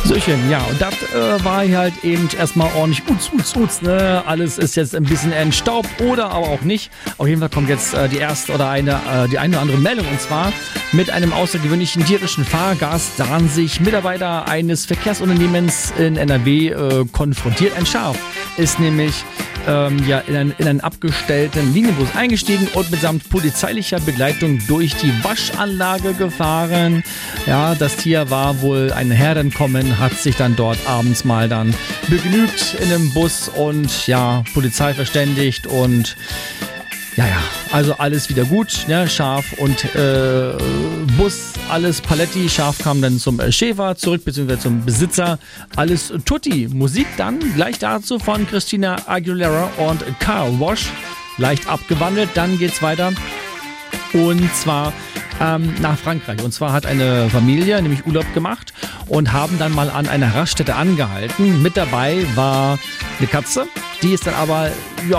Söchen, ja, und das war hier halt eben erstmal ordentlich uts, ne? Alles ist jetzt ein bisschen entstaubt oder aber auch nicht. Auf jeden Fall kommt jetzt die eine oder andere Meldung, und zwar mit einem außergewöhnlichen tierischen Fahrgast sahen sich Mitarbeiter eines Verkehrsunternehmens in NRW konfrontiert. Ein Schaf ist nämlich in einen abgestellten Linienbus eingestiegen und mitsamt polizeilicher Begleitung durch die Waschanlage gefahren. Ja, das Tier war wohl ein Herdenkommen, hat sich dann dort abends mal dann begnügt in dem Bus und ja, Polizei verständigt und ja, also alles wieder gut, ne? Schaf und Bus, alles Paletti. Schaf kam dann zum Schäfer zurück, beziehungsweise zum Besitzer. Alles tutti. Musik dann gleich dazu von Christina Aguilera und Car Wash. Leicht abgewandelt, dann geht's weiter. Und zwar nach Frankreich. Und zwar hat eine Familie nämlich Urlaub gemacht und haben dann mal an einer Raststätte angehalten. Mit dabei war eine Katze. Die ist dann aber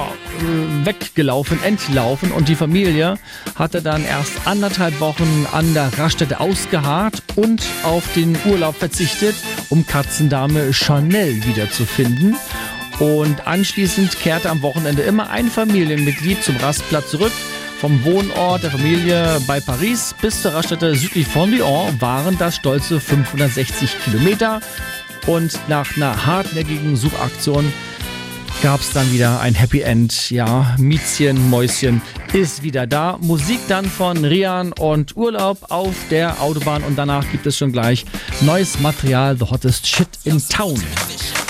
entlaufen und die Familie hatte dann erst 1,5 Wochen an der Raststätte ausgeharrt und auf den Urlaub verzichtet, um Katzendame Chanel wiederzufinden. Und anschließend kehrte am Wochenende immer ein Familienmitglied zum Rastplatz zurück. Vom Wohnort der Familie bei Paris bis zur Raststätte südlich von Lyon waren das stolze 560 Kilometer. Und nach einer hartnäckigen Suchaktion gab es dann wieder ein Happy End. Ja, Miezchen, Mäuschen ist wieder da. Musik dann von Rian und Urlaub auf der Autobahn. Und danach gibt es schon gleich neues Material, The Hottest Shit in Town.